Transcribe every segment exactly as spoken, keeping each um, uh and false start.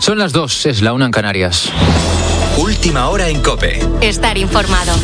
Son las dos, es la una en Canarias. Última hora en COPE. Estar informado.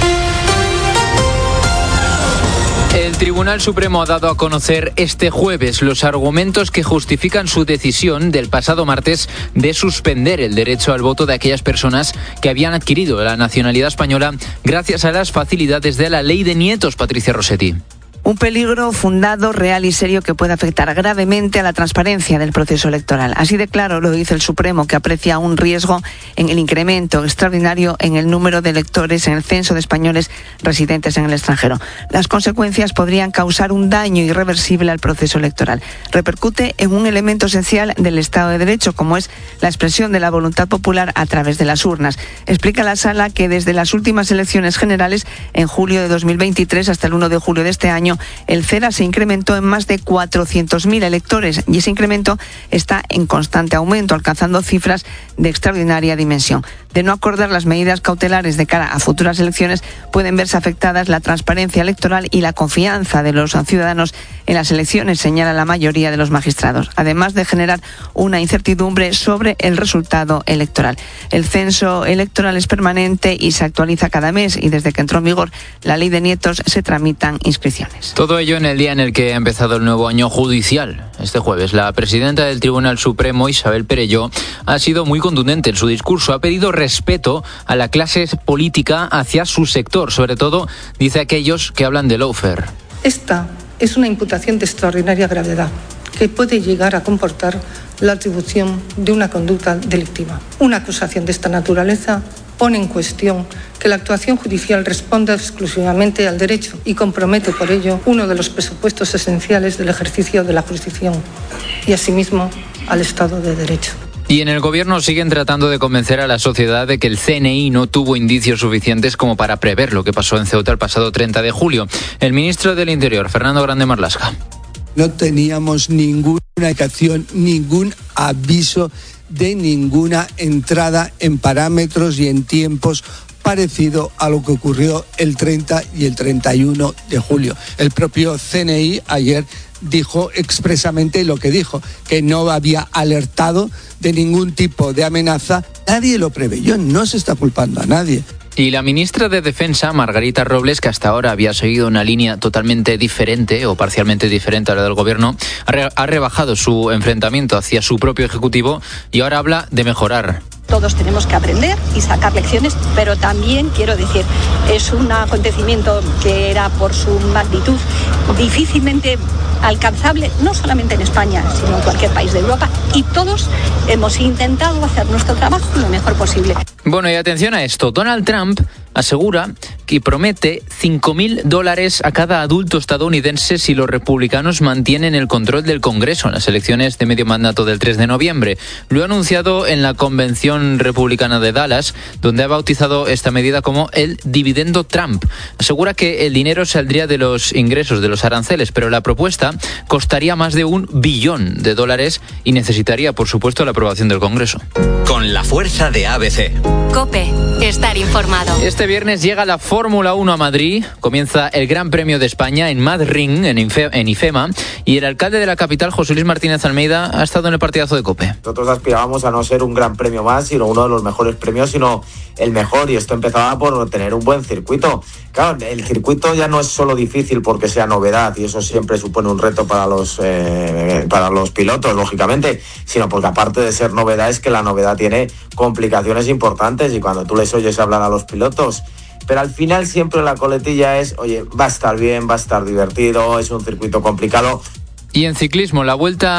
El Tribunal Supremo ha dado a conocer este jueves los argumentos que justifican su decisión del pasado martes de suspender el derecho al voto de aquellas personas que habían adquirido la nacionalidad española gracias a las facilidades de la ley de nietos. Patricia Rossetti. Un peligro fundado, real y serio que puede afectar gravemente a la transparencia del proceso electoral. Así de claro lo dice el Supremo, que aprecia un riesgo en el incremento extraordinario en el número de electores en el censo de españoles residentes en el extranjero. Las consecuencias podrían causar un daño irreversible al proceso electoral. Repercute en un elemento esencial del Estado de Derecho, como es la expresión de la voluntad popular a través de las urnas. Explica la Sala que desde las últimas elecciones generales, en julio de dos mil veintitrés hasta el uno de julio de este año, el CERA se incrementó en más de cuatrocientos mil electores y ese incremento está en constante aumento, alcanzando cifras de extraordinaria dimensión. De no acordar las medidas cautelares de cara a futuras elecciones, pueden verse afectadas la transparencia electoral y la confianza de los ciudadanos en las elecciones, señala la mayoría de los magistrados, además de generar una incertidumbre sobre el resultado electoral. El censo electoral es permanente y se actualiza cada mes, y desde que entró en vigor la ley de nietos se tramitan inscripciones. Todo ello en el día en el que ha empezado el nuevo año judicial. Este jueves, la presidenta del Tribunal Supremo, Isabel Perelló, ha sido muy contundente en su discurso. Ha pedido respeto a la clase política hacia su sector, sobre todo, dice, aquellos que hablan de lawfare. Esta es una imputación de extraordinaria gravedad que puede llegar a comportar la atribución de una conducta delictiva. Una acusación de esta naturaleza pone en cuestión que la actuación judicial responda exclusivamente al derecho y compromete por ello uno de los presupuestos esenciales del ejercicio de la jurisdicción y asimismo al Estado de Derecho. Y en el Gobierno siguen tratando de convencer a la sociedad de que el C N I no tuvo indicios suficientes como para prever lo que pasó en Ceuta el pasado treinta de julio. El ministro del Interior, Fernando Grande Marlaska. No teníamos ninguna indicación, ningún aviso de ninguna entrada en parámetros y en tiempos parecido a lo que ocurrió el treinta y el treinta y uno de julio. El propio C N I ayer dijo expresamente lo que dijo, que no había alertado de ningún tipo de amenaza. Nadie lo preveyó, no se está culpando a nadie. Y la ministra de Defensa, Margarita Robles, que hasta ahora había seguido una línea totalmente diferente o parcialmente diferente a la del Gobierno, ha, re- ha rebajado su enfrentamiento hacia su propio Ejecutivo y ahora habla de mejorar. Todos tenemos que aprender y sacar lecciones, pero también quiero decir, es un acontecimiento que era por su magnitud difícilmente alcanzable, no solamente en España, sino en cualquier país de Europa, y todos hemos intentado hacer nuestro trabajo lo mejor posible. Bueno, y atención a esto, Donald Trump asegura que promete cinco mil dólares a cada adulto estadounidense si los republicanos mantienen el control del Congreso en las elecciones de medio mandato del tres de noviembre. Lo ha anunciado en la Convención Republicana de Dallas, donde ha bautizado esta medida como el dividendo Trump. Asegura que el dinero saldría de los ingresos de los aranceles, pero la propuesta costaría más de un billón de dólares y necesitaría, por supuesto, la aprobación del Congreso. Con la fuerza de A B C. COPE. Estar informado. Este viernes llega la Fórmula uno a Madrid, comienza el Gran Premio de España en Madrid, en, Infe, en IFEMA, y el alcalde de la capital, José Luis Martínez Almeida, ha estado en el partidazo de COPE. Nosotros aspirábamos a no ser un gran premio más, sino uno de los mejores premios, sino el mejor, y esto empezaba por tener un buen circuito. Claro, el circuito ya no es solo difícil porque sea novedad, y eso siempre supone un reto para los, eh, para los pilotos, lógicamente, sino porque aparte de ser novedad, es que la novedad tiene complicaciones importantes, y cuando tú les oyes hablar a los pilotos, pero al final siempre la coletilla es, oye, va a estar bien, va a estar divertido, es un circuito complicado. Y en ciclismo, la Vuelta